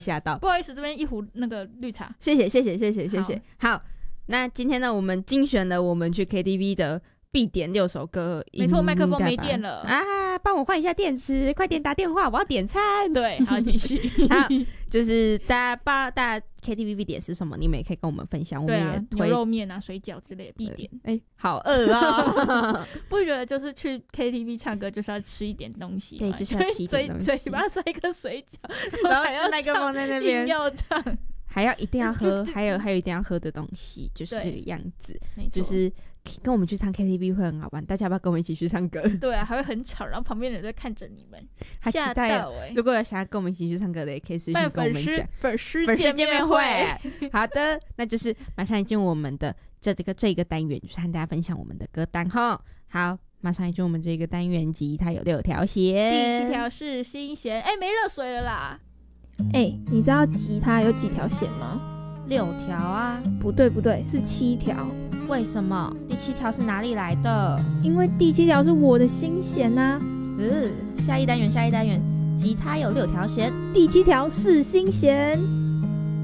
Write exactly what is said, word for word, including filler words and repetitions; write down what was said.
吓到。 不好意思，这边一壶那个绿茶。 谢谢谢谢谢谢谢谢。好，那今天呢，我们精选了我们去 K T V 的必点六首歌。 没错，麦克风没电了啊，帮我换一下电池，快点打电话，我要点餐。 对，好，继续。 好，就是大家把大家 K T V 必点是什么，你们也可以跟我们分享。我们也推牛肉面啊、水饺之类的必点。 哎、欸，好饿啊！ 不觉得就是去 K T V 唱歌就是要吃一点东西？ 对，就是要吃一点东西。 嘴嘴巴塞一个水饺， 然后还要麦克风在那边要唱， 还要一定要喝，还有还有一定要喝的东西，就是这个样子。就是跟我们去唱 K T V 会很好玩，大家要不要跟我们一起去唱歌？对啊，还会很吵，然后旁边的人在看着你们，吓到哎、欸！ 如果有想要跟我们一起去唱歌的，也可以私信跟我们讲。 粉丝粉丝见面会， 好的，那就是马上进入我们的这这个这一个单元，就是和大家分享我们的歌单哈。好，马上进入我们这个单元，吉他有六条弦， 第七条是心弦。哎、欸，没热水了啦！ 哎、欸，你知道吉他有几条弦吗？ 六条啊？ 不对不对，是七条。 为什么？第七条是哪里来的？ 因为第七条是我的心弦啊。 嗯，下一单元，下一单元，吉他有六条弦， 第七条是心弦。